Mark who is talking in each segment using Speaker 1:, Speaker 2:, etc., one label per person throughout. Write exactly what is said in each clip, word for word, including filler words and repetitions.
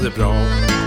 Speaker 1: Det är bra.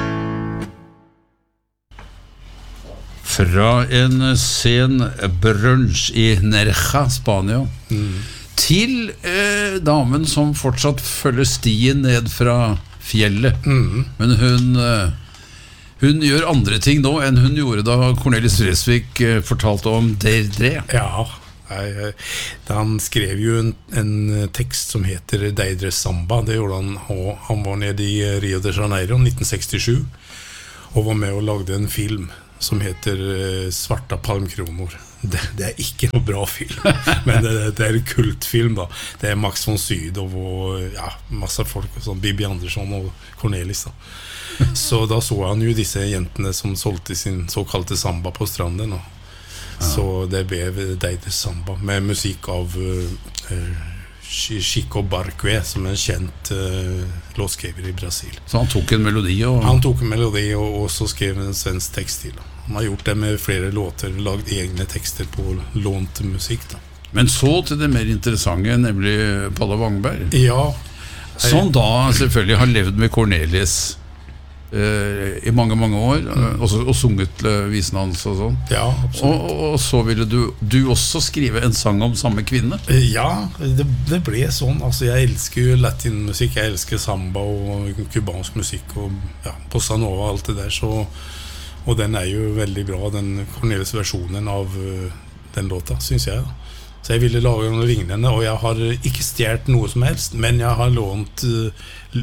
Speaker 2: Fra en sen brunch i Nerja, Spania, mm. til eh, damen som fortsatt følger stien ned fra fjellet. Mm. Men hun, eh, hun gjør andre ting nå enn hun gjorde da Cornelis Vreeswijk eh, fortalte om Deirdre.
Speaker 1: Ja, jeg, han skrev jo en, en tekst som heter Deirdre Samba. Det gjorde han, og han var nede i Rio de Janeiro nitten sekstisju og var med og lagde en film som heter Svarta palmkronor. Det, det er ikke noe bra film, men det, det er en kultfilm da. Det er Max von Sydow og ja, masse folk, sånn Bibi Andersson og Cornelis da. Så da så han jo disse jentene som solgte sin såkalte samba på stranden da. Så det ble Deirdre Samba med musikk av uh, Chico Barque, som er en kjent uh, låtskriver i Brasil.
Speaker 2: Så han tok en melodi og...
Speaker 1: Han tok en melodi og, og så skrev en svensk tekst til. Han har gjort det med flere låter, lagd egne tekster på lånt musikk da.
Speaker 2: Men så til det mer interessante, nemlig Palle Wangberg.
Speaker 1: Ja.
Speaker 2: Jeg... Som da selvfølgelig har levd med Cornelis i mange, mange år mm. og, og sunget visen hans og sånn.
Speaker 1: Ja, absolutt.
Speaker 2: Og, og så ville du, du også skrive en sang om samme kvinne?
Speaker 1: Ja, det, det ble sånn. Altså, jeg elsker jo latinmusikk, jeg elsker samba og kubansk musikk og ja, bossa nova og alt det der, så, og den er jo veldig bra, den Cornelis versjonen av uh, den låta, synes jeg da. Så jeg ville lage noe lignende, og jeg har ikke stjert noe som helst, men jeg har lånt uh,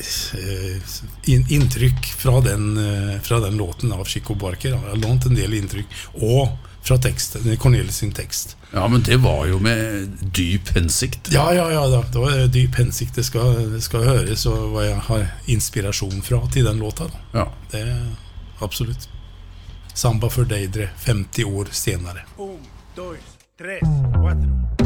Speaker 1: inntrykk fra den, uh, fra den låten av Chico Barque. Jeg har lånt en del inntrykk, og fra teksten, Cornelis sin tekst.
Speaker 2: Ja, men det var jo med dyp hensikt.
Speaker 1: Ja, ja, ja, da. Det var dyp hensikt. Det skal, det skal høres, og hva jeg har inspirasjon fra til den låta. Da.
Speaker 2: Ja.
Speaker 1: Det er absolutt. Samba for Deirdre, femti år senere.
Speaker 3: Un, dos, tres, cuatro.